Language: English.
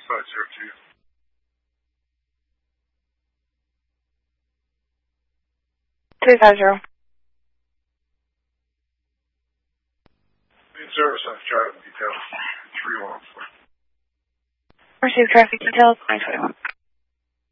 502. Two 5-0. Main service on traffic details 314. Receive traffic details 921.